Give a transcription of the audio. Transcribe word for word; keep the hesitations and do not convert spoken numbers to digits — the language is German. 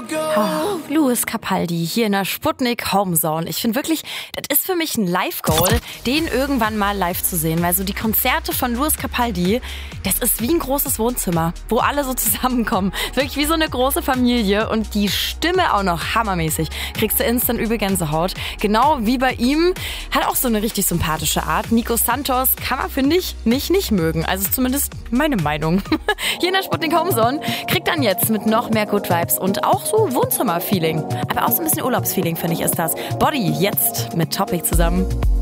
Oh, Lewis Capaldi hier in der Sputnik Homezone. Ich finde wirklich, das ist für mich ein Live-Goal, den irgendwann mal live zu sehen. Weil so die Konzerte von Lewis Capaldi, das ist wie ein großes Wohnzimmer, wo alle so zusammenkommen. Wirklich wie so eine große Familie und die Stimme auch noch hammermäßig. Kriegst du instant übel Gänsehaut. Genau wie bei ihm. Hat auch so eine richtig sympathische Art. Nico Santos kann man, finde ich, nicht nicht mögen. Also zumindest meine Meinung. Hier in der Sputnik Homezone kriegt dann jetzt mit noch mehr Good Vibes und auch so Wohnzimmer-Feeling. Aber auch so ein bisschen Urlaubsfeeling, finde ich, ist das. Body jetzt mit Topic zusammen.